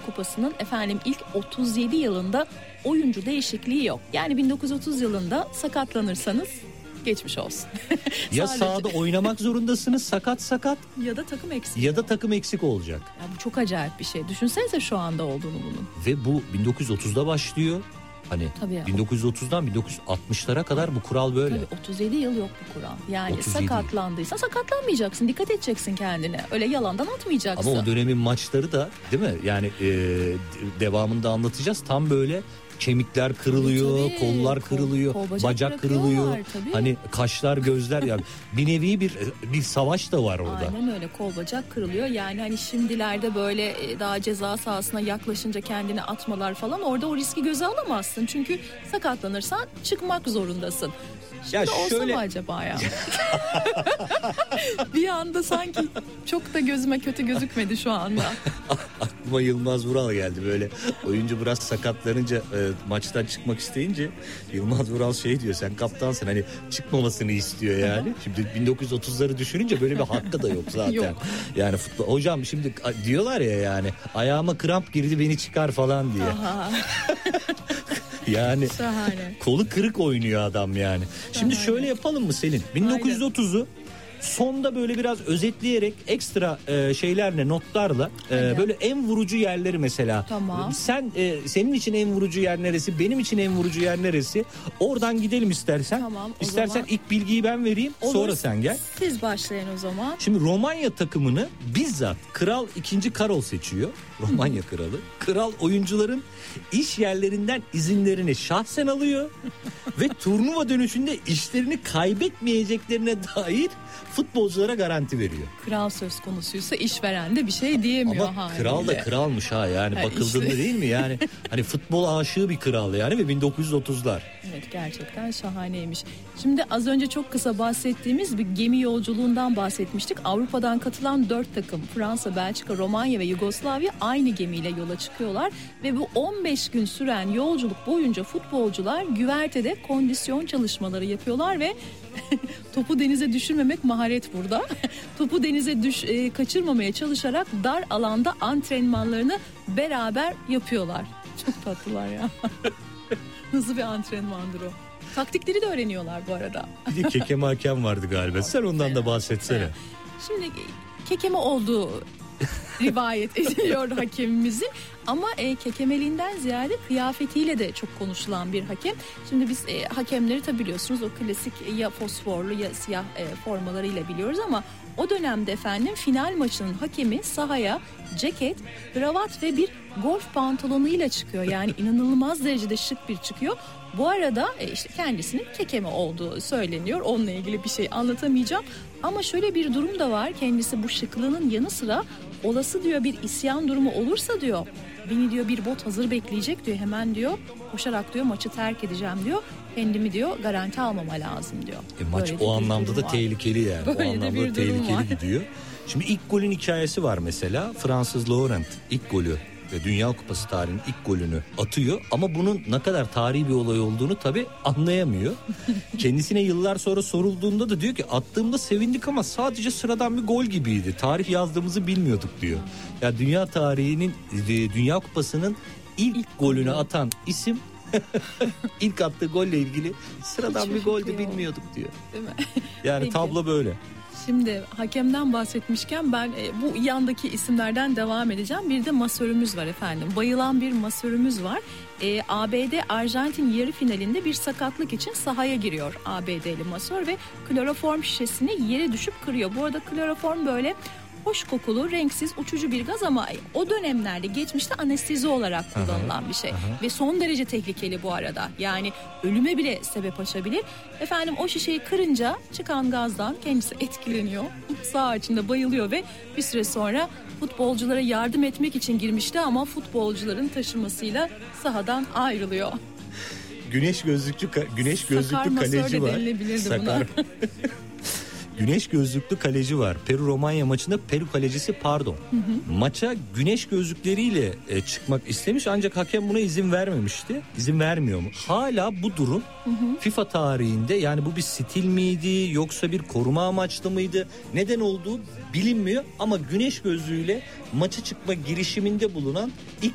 Kupası'nın ilk 37 yılında oyuncu değişikliği yok. Yani 1930 yılında sakatlanırsanız geçmiş olsun. Ya sahada oynamak zorundasınız sakat ya da takım eksik. Ya da takım eksik olacak. Ya bu çok acayip bir şey. Düşünsenize şu anda olduğunu bunun. Ve bu 1930'da başlıyor. Hani 1930'dan 1960'lara kadar bu kural böyle. Tabii 37 yıl yok bu kural. Yani sakatlandıysan sakatlanmayacaksın. Dikkat edeceksin kendine. Öyle yalandan atmayacaksın. Ama o dönemin maçları da değil mi? Yani devamında anlatacağız. Tam böyle kemikler kırılıyor, kollar kırılıyor, bacak kırılıyor. Tabii. Hani kaşlar, gözler yani bir nevi bir savaş da var orada. Aynen öyle, kol bacak kırılıyor. Yani hani şimdilerde böyle daha ceza sahasına yaklaşınca kendini atmalar falan, orada o riski göze alamazsın. Çünkü sakatlanırsan çıkmak zorundasın. Şimdi ya olsa mı acaba ya? Bir anda sanki çok da gözüme kötü gözükmedi şu anda. Aklıma Yılmaz Vural geldi, böyle oyuncu biraz sakatlanınca maçtan çıkmak isteyince Yılmaz Vural şey diyor, sen kaptansın, hani çıkmamasını istiyor yani. Şimdi 1930'ları düşününce böyle bir hakkı da yok zaten. Yok. Yani futbol hocam şimdi diyorlar ya, yani ayağıma kramp girdi beni çıkar falan diye. Yani şahane. Kolu kırık oynuyor adam yani. Şahane. Şimdi şöyle yapalım mı Selin? 1930'u sonda böyle biraz özetleyerek ekstra şeylerle, notlarla böyle en vurucu yerleri mesela. Tamam. Senin için en vurucu yer neresi? Benim için en vurucu yer neresi? Oradan gidelim istersen. Tamam, İstersen zaman ilk bilgiyi ben vereyim. Olur, sonra sen gel. Siz başlayın o zaman. Şimdi Romanya takımını bizzat Kral 2. Karol seçiyor. Romanya kralı. Kral oyuncuların iş yerlerinden izinlerini şahsen alıyor ve turnuva dönüşünde işlerini kaybetmeyeceklerine dair futbolculara garanti veriyor. Kral söz konusuysa işveren de bir şey diyemiyor. Ama kral da kralmış ha, yani bakıldığında değil mi yani, hani futbol aşığı bir kral yani, ve 1930'lar. Evet, gerçekten şahaneymiş. Şimdi az önce çok kısa bahsettiğimiz bir gemi yolculuğundan bahsetmiştik. Avrupa'dan katılan 4 takım, Fransa, Belçika, Romanya ve Yugoslavya aynı gemiyle yola çıkıyorlar ve bu 15 gün süren yolculuk boyunca futbolcular güvertede kondisyon çalışmaları yapıyorlar ve topu denize düşürmemek maharet burada. Topu denize kaçırmamaya çalışarak dar alanda antrenmanlarını beraber yapıyorlar. Çok tatlılar ya. Nasıl bir antrenmandır o? Taktikleri de öğreniyorlar bu arada. Bir de kekeme hakem vardı galiba. Sen ondan da bahsetsene. Şimdi kekeme olduğu rivayet ediliyor hakemimizin. Ama kekemeliğinden ziyade kıyafetiyle de çok konuşulan bir hakem. Şimdi biz hakemleri tabi biliyorsunuz, o klasik ya fosforlu ya siyah formalarıyla biliyoruz ama o dönemde final maçının hakemi sahaya ceket, kravat ve bir golf pantolonuyla çıkıyor. Yani inanılmaz derecede şık bir çıkıyor. Bu arada işte kendisinin kekeme olduğu söyleniyor. Onunla ilgili bir şey anlatamayacağım. Ama şöyle bir durum da var. Kendisi bu şıklığının yanı sıra olası diyor bir isyan durumu olursa diyor, beni diyor bir bot hazır bekleyecek diyor, hemen diyor koşarak diyor maçı terk edeceğim diyor. Kendimi diyor garanti almama lazım diyor. Maç o anlamda da tehlikeli yani. Böyle o anlamda da tehlikeli gidiyor. Şimdi ilk golün hikayesi var mesela. Fransız Laurent ilk golü ve Dünya Kupası tarihinin ilk golünü atıyor ama bunun ne kadar tarihi bir olay olduğunu tabii anlayamıyor. Kendisine yıllar sonra sorulduğunda da diyor ki, attığımda sevindik ama sadece sıradan bir gol gibiydi. Tarih yazdığımızı bilmiyorduk diyor. Ya dünya tarihinin, Dünya Kupası'nın ilk golünü atan isim ilk attığı golle ilgili sıradan bir goldü, bilmiyorduk diyor. Değil mi? Yani peki, tablo böyle. Şimdi hakemden bahsetmişken ben bu yandaki isimlerden devam edeceğim. Bir de masörümüz var efendim. Bayılan bir masörümüz var. ABD Arjantin yarı finalinde bir sakatlık için sahaya giriyor ABD'li masör ve kloroform şişesini yere düşüp kırıyor. Bu arada kloroform böyle hoş kokulu, renksiz, uçucu bir gaz ama o dönemlerde geçmişte anestezi olarak kullanılan bir şey. Ve son derece tehlikeli bu arada. Yani ölüme bile sebep açabilir. Efendim o şişeyi kırınca çıkan gazdan kendisi etkileniyor. Saha içinde bayılıyor ve bir süre sonra futbolculara yardım etmek için girmişti ama futbolcuların taşımasıyla sahadan ayrılıyor. Güneş gözlüklü kaleci var. Sakar. Güneş gözlüklü kaleci var. Peru-Romanya maçında Peru kalecisi maça güneş gözlükleriyle çıkmak istemiş ancak hakem buna izin vermemişti. İzin vermiyor mu? Hala bu durum FIFA tarihinde, yani bu bir stil miydi yoksa bir koruma amaçlı mıydı? Neden olduğu bilinmiyor ama güneş gözlüğüyle maça çıkma girişiminde bulunan ilk